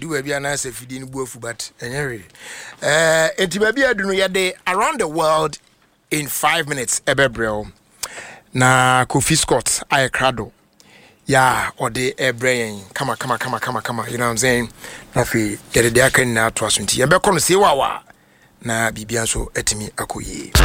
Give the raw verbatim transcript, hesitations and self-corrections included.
baby and I say feeding bofu but anyway. Uh enti baby adu no yede around the world in five minutes ebebrel. Na Kofi Scott aye krado. Yeah, or the brain. Come on, come on, come on, come on, come on. You know what I'm saying? Nafi yede de aka na to asunti. Ye be kono se wa wa. Na bibia so etimi akoyi.